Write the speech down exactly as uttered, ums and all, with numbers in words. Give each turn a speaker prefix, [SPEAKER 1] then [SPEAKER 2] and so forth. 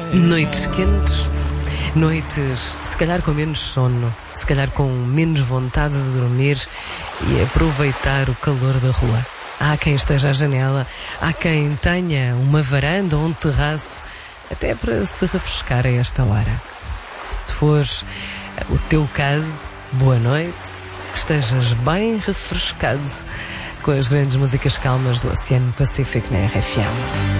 [SPEAKER 1] Noites quentes, noites se calhar com menos sono, se calhar com menos vontade de dormir e aproveitar o calor da rua. Há quem esteja à janela, há quem tenha uma varanda ou um terraço, até para se refrescar a esta hora. Se for o teu caso, boa noite, que estejas bem refrescado com as grandes músicas calmas do Oceano Pacífico na R F M.